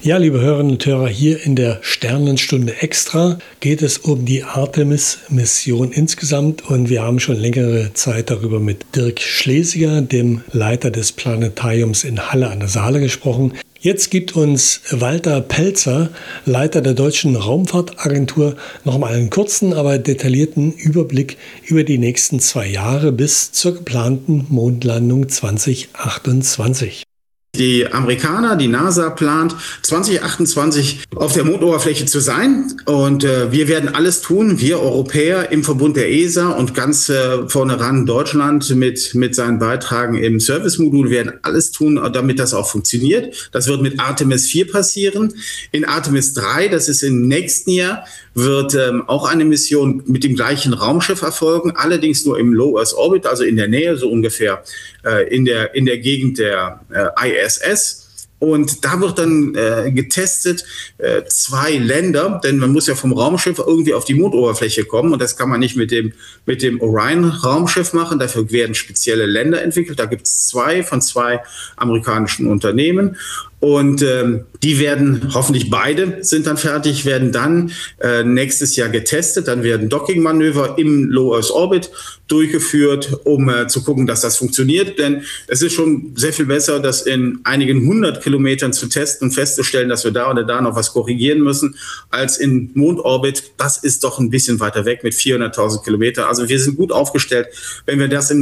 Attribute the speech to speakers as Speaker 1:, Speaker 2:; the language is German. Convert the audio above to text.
Speaker 1: Ja, liebe Hörerinnen und Hörer, hier in der Sternenstunde Extra geht es um die Artemis-Mission insgesamt und wir haben schon längere Zeit darüber mit Dirk Schlesinger, dem Leiter des Planetariums in Halle an der Saale, gesprochen. Jetzt gibt uns Walter Pelzer, Leiter der Deutschen Raumfahrtagentur, noch mal einen kurzen, aber detaillierten Überblick über die nächsten 2 Jahre bis zur geplanten Mondlandung 2028.
Speaker 2: Die Amerikaner, die NASA plant 2028 auf der Mondoberfläche zu sein und wir werden alles tun, wir Europäer im Verbund der ESA und ganz vorne ran Deutschland mit seinen Beitragen im Service-Modul werden alles tun, damit das auch funktioniert. Das wird mit Artemis 4 passieren. In Artemis 3, das ist im nächsten Jahr, wird auch eine Mission mit dem gleichen Raumschiff erfolgen, allerdings nur im Low Earth Orbit, also in der Nähe, so ungefähr in der Gegend der ISS. Und da wird dann getestet 2 Länder, denn man muss ja vom Raumschiff irgendwie auf die Mondoberfläche kommen und das kann man nicht mit dem Orion-Raumschiff machen. Dafür werden spezielle Länder entwickelt. Da gibt es 2 von 2 amerikanischen Unternehmen. Und die werden, hoffentlich beide sind dann fertig, werden dann nächstes Jahr getestet. Dann werden Docking-Manöver im Low Earth Orbit durchgeführt, um zu gucken, dass das funktioniert. Denn es ist schon sehr viel besser, das in einigen 100 Kilometern zu testen und festzustellen, dass wir da oder da noch was korrigieren müssen, als in Mondorbit. Das ist doch ein bisschen weiter weg mit 400.000 Kilometern. Also wir sind gut aufgestellt, wenn wir das im